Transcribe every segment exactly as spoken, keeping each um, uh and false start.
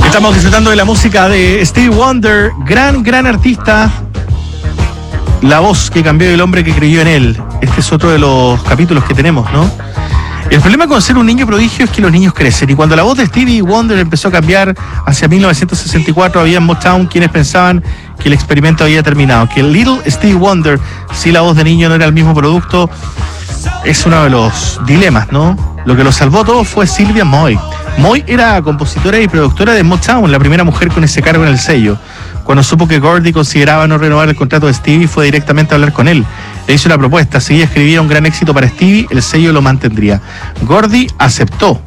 Estamos disfrutando de la música de Stevie Wonder, gran, gran artista. La voz que cambió el hombre que creyó en él. Este es otro de los capítulos que tenemos, ¿no? El problema con ser un niño prodigio es que los niños crecen. Y cuando la voz de Stevie Wonder empezó a cambiar hacia mil novecientos sesenta y cuatro, había en Motown quienes pensaban que el experimento había terminado. Que el Little Stevie Wonder, si la voz de niño no era el mismo producto, es uno de los dilemas, ¿no? Lo que lo salvó todo fue Sylvia Moy. Moy era compositora y productora de Motown, la primera mujer con ese cargo en el sello. Cuando supo que Gordy consideraba no renovar el contrato de Stevie, fue directamente a hablar con él. Le hizo una propuesta: si ella escribía un gran éxito para Stevie, el sello lo mantendría. Gordy aceptó.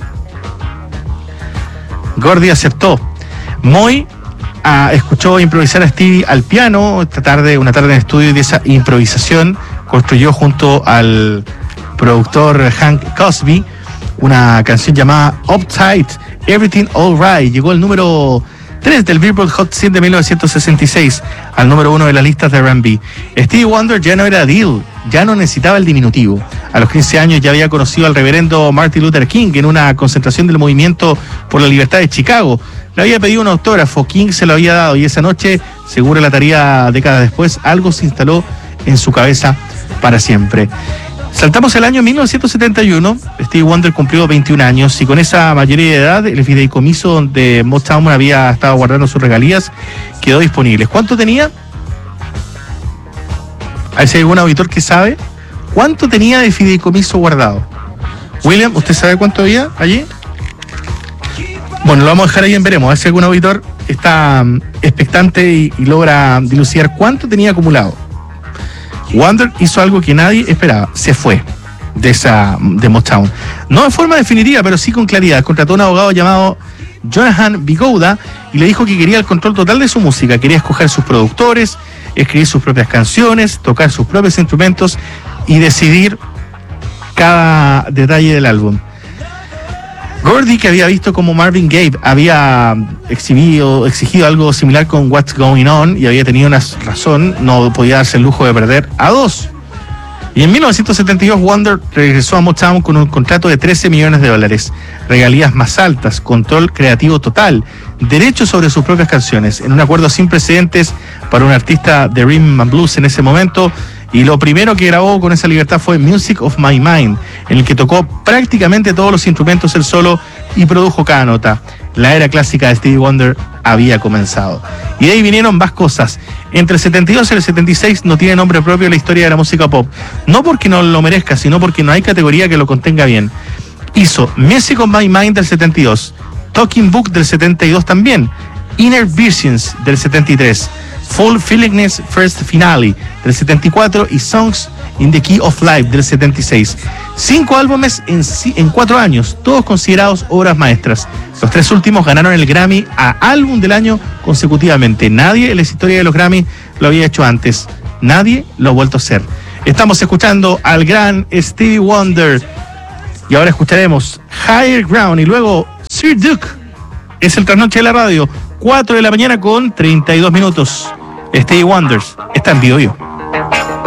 Gordy aceptó. Moy ah, escuchó improvisar a Stevie al piano. Esta tarde, una tarde en estudio, y de esa improvisación construyó junto al productor Hank Cosby una canción llamada Uptight, Everything All Right. Llegó al número tres del Billboard Hot cien de mil novecientos sesenta y seis, al número uno de las listas de R and B. Stevie Wonder ya no era Deal, ya no necesitaba el diminutivo. A los quince años ya había conocido al reverendo Martin Luther King en una concentración del movimiento por la libertad de Chicago. Le había pedido un autógrafo, King se lo había dado, y esa noche, seguro la tarea décadas después, algo se instaló en su cabeza para siempre. Saltamos el año mil novecientos setenta y uno, Stevie Wonder cumplió veintiún años, y con esa mayoría de edad, el fideicomiso donde Motown había estado guardando sus regalías quedó disponible. ¿Cuánto tenía? A ver si hay algún auditor que sabe cuánto tenía de fideicomiso guardado. William, ¿usted sabe cuánto había allí? Bueno, lo vamos a dejar ahí en veremos, a ver si algún auditor está expectante y, y logra dilucidar cuánto tenía acumulado. Wonder hizo algo que nadie esperaba, se fue de esa de Motown. No de forma definitiva, pero sí con claridad. Contrató a un abogado llamado Jonathan Bigouda y le dijo que quería el control total de su música. Quería escoger sus productores, escribir sus propias canciones, tocar sus propios instrumentos y decidir cada detalle del álbum. Gordy, que había visto como Marvin Gaye había exhibido, exigido algo similar con What's Going On y había tenido una razón, no podía darse el lujo de perder a dos. Y en mil novecientos setenta y dos Wonder regresó a Motown con un contrato de trece millones de dólares, regalías más altas, control creativo total, derechos sobre sus propias canciones, en un acuerdo sin precedentes para un artista de rhythm and blues en ese momento. Y lo primero que grabó con esa libertad fue Music of My Mind, en el que tocó prácticamente todos los instrumentos él solo y produjo cada nota. La era clásica de Stevie Wonder había comenzado. Y de ahí vinieron más cosas. Entre el setenta y dos y el setenta y seis no tiene nombre propio en la historia de la música pop. No porque no lo merezca, sino porque no hay categoría que lo contenga bien. Hizo Music of My Mind del setenta y dos, Talking Book del setenta y dos también, Inner Visions del setenta y tres, Full Feelingness First Finale del setenta y cuatro y Songs in the Key of Life del setenta y seis. Cinco álbumes en, en cuatro años, todos considerados obras maestras. Los tres últimos ganaron el Grammy a Álbum del Año consecutivamente. Nadie en la historia de los Grammy lo había hecho antes. Nadie lo ha vuelto a hacer. Estamos escuchando al gran Stevie Wonder. Y ahora escucharemos Higher Ground y luego Sir Duke. Es el trasnoche de la radio. cuatro de la mañana con treinta y dos minutos. Stevie Wonder está en Vivo Vivo.